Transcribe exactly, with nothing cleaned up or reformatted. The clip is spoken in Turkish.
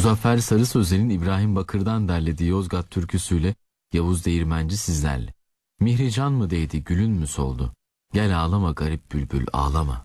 Muzaffer Sarı Sözen'in İbrahim Bakır'dan derlediği Yozgat türküsüyle Yavuz Değirmenci sizlerle. Mihrican mı değdi, gülün mü soldu? Gel ağlama garip bülbül ağlama.